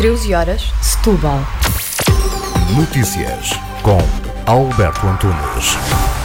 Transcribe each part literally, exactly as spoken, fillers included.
treze horas, Setúbal. Notícias com Alberto Antunes.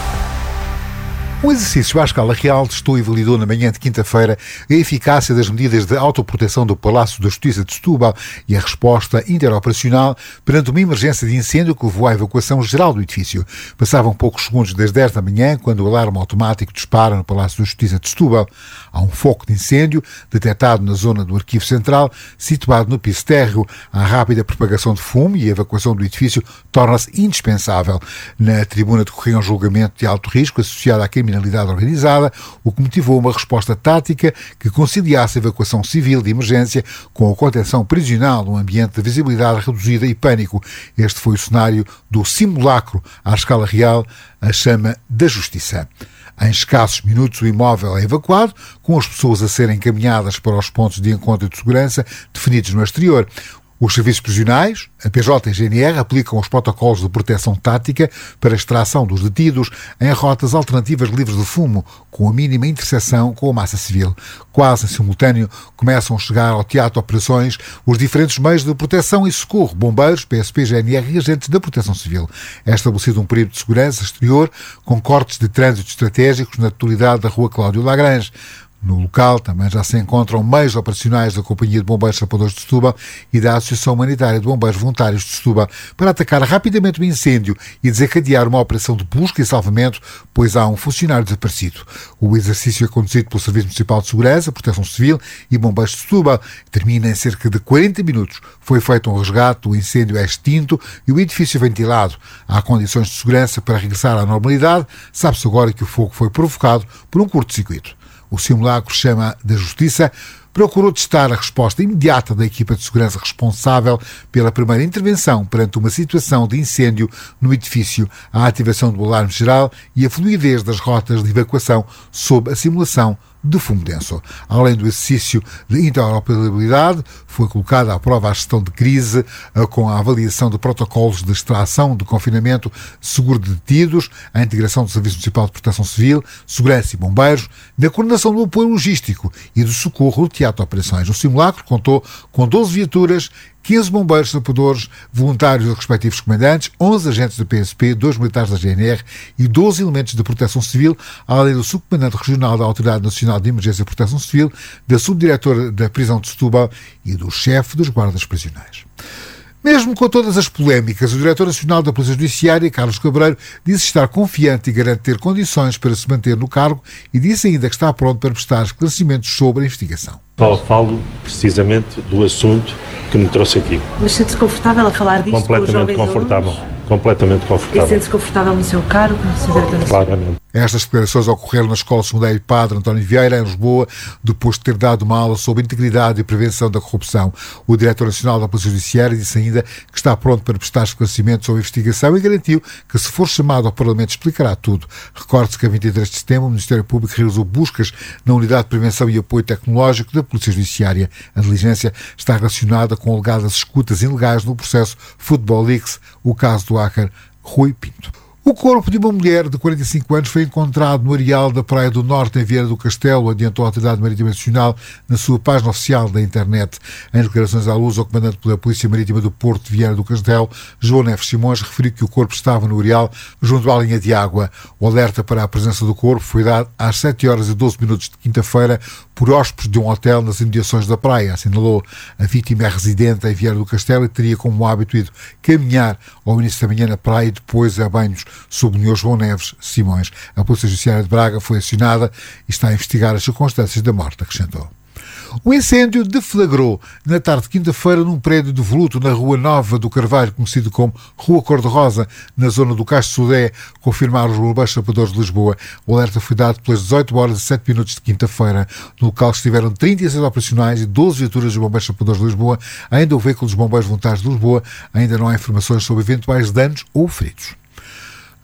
Um exercício à escala real testou e validou na manhã de quinta-feira a eficácia das medidas de autoproteção do Palácio da Justiça de Setúbal e a resposta interoperacional perante uma emergência de incêndio que levou à evacuação geral do edifício. Passavam poucos segundos das dez da manhã quando o alarme automático dispara no Palácio da Justiça de Setúbal. Há um foco de incêndio detectado na zona do Arquivo Central, situado no piso térreo. A rápida propagação de fumo e a evacuação do edifício torna-se indispensável. Na tribuna decorria um julgamento de alto risco associado à criminalidade organizada, o que motivou uma resposta tática que conciliasse a evacuação civil de emergência com a contenção prisional num ambiente de visibilidade reduzida e pânico. Este foi o cenário do simulacro à escala real, a chama da justiça. Em escassos minutos, o imóvel é evacuado, com as pessoas a serem encaminhadas para os pontos de encontro e de segurança definidos no exterior. Os serviços prisionais, a P J e a G N R, aplicam os protocolos de proteção tática para a extração dos detidos em rotas alternativas livres de fumo, com a mínima interseção com a massa civil. Quase em simultâneo, começam a chegar ao teatro de operações os diferentes meios de proteção e socorro, bombeiros, P S P, G N R e agentes da proteção civil. É estabelecido um período de segurança exterior com cortes de trânsito estratégicos na totalidade da rua Cláudio Lagrange. No local também já se encontram meios operacionais da Companhia de Bombeiros Sapadores de Setúbal e da Associação Humanitária de Bombeiros Voluntários de Setúbal para atacar rapidamente o incêndio e desencadear uma operação de busca e salvamento, pois há um funcionário desaparecido. O exercício é conduzido pelo Serviço Municipal de Segurança, Proteção Civil e Bombeiros de Setúbal. Termina em cerca de quarenta minutos. Foi feito um resgate, o incêndio é extinto e o edifício ventilado. Há condições de segurança para regressar à normalidade. Sabe-se agora que o fogo foi provocado por um curto-circuito. O simulacro chama da Justiça procurou testar a resposta imediata da equipa de segurança responsável pela primeira intervenção perante uma situação de incêndio no edifício, a ativação do alarme geral e a fluidez das rotas de evacuação sob a simulação de fumo denso. Além do exercício de interoperabilidade, foi colocada à prova a gestão de crise com a avaliação de protocolos de extração, de confinamento, seguro de detidos, a integração do Serviço Municipal de Proteção Civil, Segurança e Bombeiros, na coordenação do apoio logístico e do socorro no teatro de operações. O simulacro contou com doze viaturas, quinze bombeiros sapadores, voluntários dos respectivos comandantes, onze agentes do P S P, dois militares da G N R e doze elementos de proteção civil, além do subcomandante regional da Autoridade Nacional de Emergência e Proteção Civil, da subdiretora da prisão de Setúbal e do chefe dos guardas prisionais. Mesmo com todas as polémicas, o Diretor Nacional da Polícia Judiciária, Carlos Cabreiro, disse estar confiante e garante ter condições para se manter no cargo e disse ainda que está pronto para prestar esclarecimentos sobre a investigação. Só falo precisamente do assunto que me trouxe aqui. Mas sente-se confortável a falar disto? Completamente confortável. Completamente confortável. E sente-se confortável no seu cargo? Claramente. Estas declarações ocorreram na Escola Secundária Padre António Vieira, em Lisboa, depois de ter dado uma aula sobre integridade e prevenção da corrupção. O Diretor Nacional da Polícia Judiciária disse ainda que está pronto para prestar esclarecimentos sobre a investigação e garantiu que, se for chamado ao Parlamento, explicará tudo. Recorde-se que a vinte e três de setembro o Ministério Público realizou buscas na Unidade de Prevenção e Apoio Tecnológico da Polícia Judiciária. A diligência está relacionada com alegadas escutas ilegais no processo Football Leaks, o caso do hacker Rui Pinto. O corpo de uma mulher de quarenta e cinco anos foi encontrado no areal da Praia do Norte, em Vieira do Castelo, adiantou a Autoridade Marítima Nacional na sua página oficial da internet. Em declarações à luz, o comandante da Polícia Marítima do Porto de Vieira do Castelo, João Neves Simões, referiu que o corpo estava no areal junto à linha de água. O alerta para a presença do corpo foi dado às sete horas e doze minutos de quinta-feira por hóspedes de um hotel nas imediações da praia, assinalou. A vítima é residente em Vieira do Castelo e teria como hábito ido caminhar ao início da manhã na praia e depois a banhos, sublinhou João Neves Simões. A Polícia Judiciária de Braga foi acionada e está a investigar as circunstâncias da morte, acrescentou. O incêndio deflagrou na tarde de quinta-feira num prédio de voluto na Rua Nova do Carvalho, conhecido como Rua Cor-de-Rosa, na zona do Cais de Sodré, confirmaram os bombeiros sapadores de Lisboa. O alerta foi dado pelas dezoito horas e sete minutos de quinta-feira. No local estiveram trinta e seis operacionais e doze viaturas dos bombeiros sapadores de Lisboa, ainda o veículo dos bombeiros voluntários de Lisboa. Ainda não há informações sobre eventuais danos ou feridos.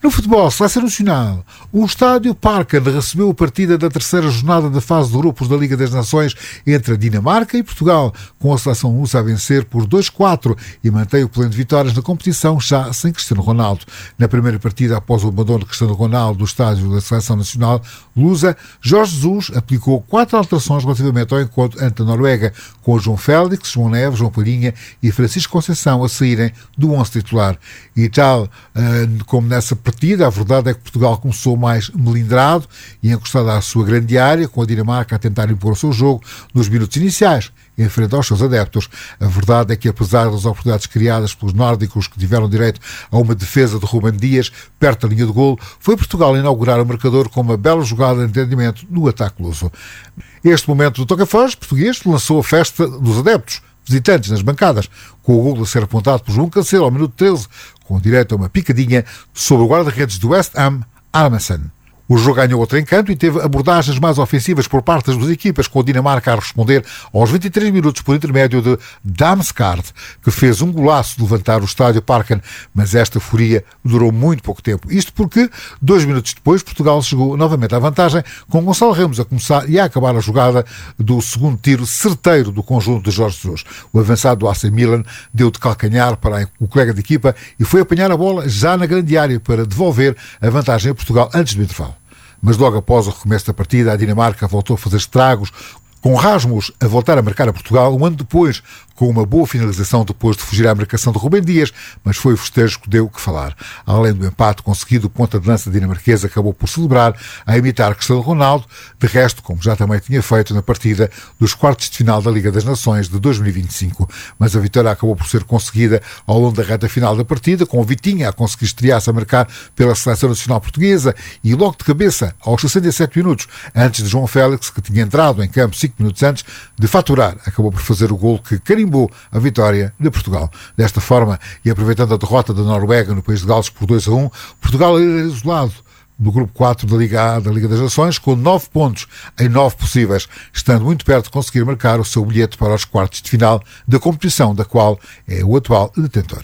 No futebol, Seleção Nacional, o estádio Parken recebeu a partida da terceira jornada da fase de grupos da Liga das Nações entre a Dinamarca e Portugal, com a seleção lusa a vencer por dois a quatro e mantém o pleno de vitórias na competição já sem Cristiano Ronaldo. Na primeira partida, após o abandono de Cristiano Ronaldo do estádio da Seleção Nacional lusa, Jorge Jesus aplicou quatro alterações relativamente ao encontro ante a Noruega, com João Félix, João Neves, João Palhinha e Francisco Conceição a saírem do onze titular. E tal como nessa partida, a verdade é que Portugal começou mais melindrado e encostado à sua grande área, com a Dinamarca a tentar impor o seu jogo nos minutos iniciais, em frente aos seus adeptos. A verdade é que, apesar das oportunidades criadas pelos nórdicos, que tiveram direito a uma defesa de Ruben Dias perto da linha de golo, foi Portugal a inaugurar o marcador com uma bela jogada de entendimento no ataque luso. Este momento do toca-foz português lançou a festa dos adeptos visitantes nas bancadas, com o golo a ser apontado por João Cancelo ao minuto treze, com direito a uma picadinha sobre o guarda-redes do West Ham, Armason. O jogo ganhou outro encanto e teve abordagens mais ofensivas por parte das duas equipas, com a Dinamarca a responder aos vinte e três minutos por intermédio de Damsgaard, que fez um golaço de levantar o estádio Parken, mas esta furia durou muito pouco tempo. Isto porque, dois minutos depois, Portugal chegou novamente à vantagem, com Gonçalo Ramos a começar e a acabar a jogada do segundo tiro certeiro do conjunto de Jorge Jesus. O avançado do A C Milan deu de calcanhar para o colega de equipa e foi apanhar a bola já na grande área para devolver a vantagem a Portugal antes do intervalo. Mas logo após o recomeço da partida, a Dinamarca voltou a fazer estragos, com Rasmus a voltar a marcar a Portugal um ano depois, com uma boa finalização depois de fugir à marcação de Ruben Dias, mas foi o festejo que deu o que falar. Além do empate conseguido, o ponta de lança dinamarquesa acabou por celebrar a imitar Cristiano Ronaldo, de resto, como já também tinha feito na partida dos quartos de final da Liga das Nações de dois mil e vinte e cinco. Mas a vitória acabou por ser conseguida ao longo da reta final da partida, com o Vitinha a conseguir estrear-se a marcar pela Seleção Nacional Portuguesa e logo de cabeça, aos sessenta e sete minutos, antes de João Félix, que tinha entrado em campo cinco minutos antes de faturar, acabou por fazer o golo que carimbou a vitória de Portugal. Desta forma, e aproveitando a derrota da Noruega no país de Gales por dois a um, Portugal era isolado do grupo quatro da Liga A da Liga das Nações, com nove pontos em nove possíveis, estando muito perto de conseguir marcar o seu bilhete para os quartos de final da competição, da qual é o atual detentor.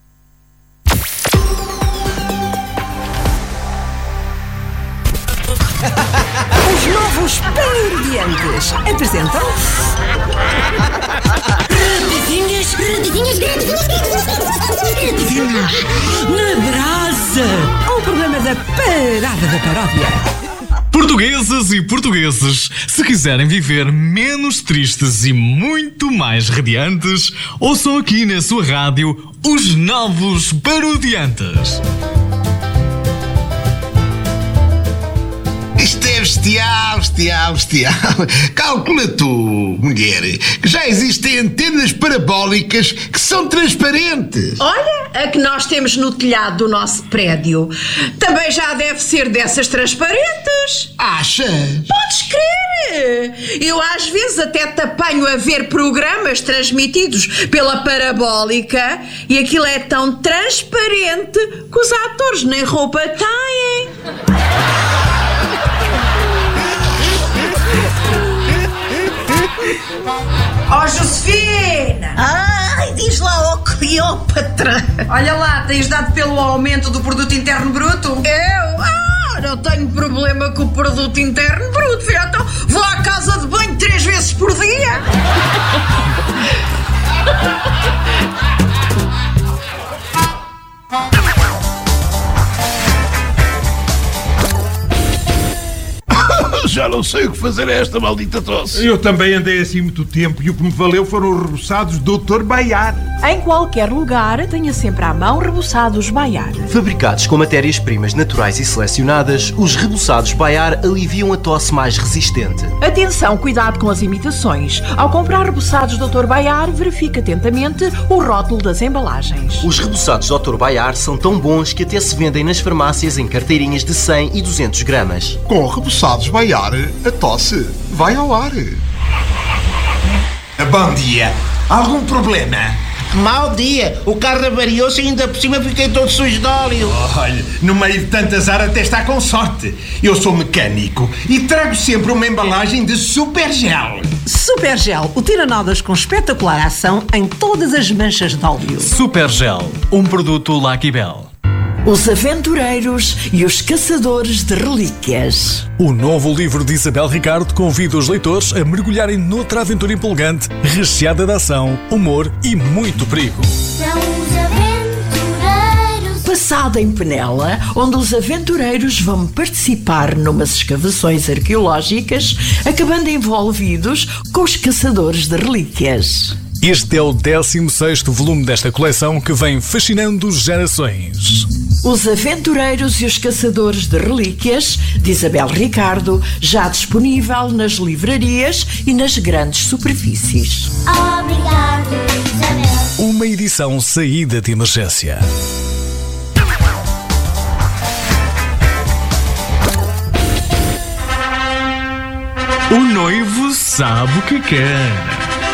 Os novos Parodiantes apresentam Redidinhas, redidinhas, redidinhas na brasa, o programa da Parada da Paródia. Portuguesas e portugueses, se quiserem viver menos tristes e muito mais radiantes, ouçam aqui na sua rádio os novos Parodiantes. Isto é bestial, bestial, bestial. Calcula tu, mulher, que já existem antenas parabólicas que são transparentes. Olha, a que nós temos no telhado do nosso prédio também já deve ser dessas transparentes. Achas? Podes crer. Eu às vezes até te apanho a ver programas transmitidos pela parabólica e aquilo é tão transparente que os atores nem roupa têm. Oh, Josefina! Ai, diz lá, ó Cleópatra! Olha lá, tens dado pelo aumento do produto interno bruto? Eu? Ah, não tenho problema com o produto interno bruto, filho. Então vou à casa de banho três vezes por dia. Já não sei o que fazer a esta maldita tosse. Eu também andei assim muito tempo e o que me valeu foram os reboçados doutor Baiar. Em qualquer lugar, tenha sempre à mão reboçados Baiar. Fabricados com matérias-primas naturais e selecionadas, os reboçados Baiar aliviam a tosse mais resistente. Atenção, cuidado com as imitações. Ao comprar reboçados doutor Baiar, verifique atentamente o rótulo das embalagens. Os reboçados doutor Baiar são tão bons que até se vendem nas farmácias em carteirinhas de cem e duzentos gramas. Com reboçados Baiar, a tosse vai ao ar. Bom dia. Algum problema? Mau dia. O carro avariou-se e ainda por cima fiquei todo sujo de óleo. Olha, no meio de tanta azar até está com sorte. Eu sou mecânico e trago sempre uma embalagem de Super Gel. Super Gel, o tira-nódoas com espetacular ação em todas as manchas de óleo. Super Gel, um produto Lucky Bell. Os Aventureiros e os Caçadores de Relíquias. O novo livro de Isabel Ricardo convida os leitores a mergulharem noutra aventura empolgante, recheada de ação, humor e muito perigo. São os aventureiros. Passada em Penela, onde os aventureiros vão participar numas escavações arqueológicas, acabando envolvidos com os Caçadores de Relíquias. Este é o décimo sexto volume desta coleção que vem fascinando gerações. Os Aventureiros e os Caçadores de Relíquias, de Isabel Ricardo, já disponível nas livrarias e nas grandes superfícies. Obrigado, Isabel. Uma edição saída de emergência. O noivo sabe o que quer.